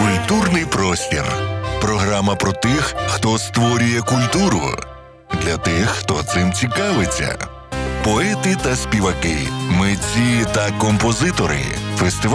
Культурний простір. Програма про тих, хто створює культуру. Для тих, хто цим цікавиться. Поети та співаки, митці та композитори. Фестиваль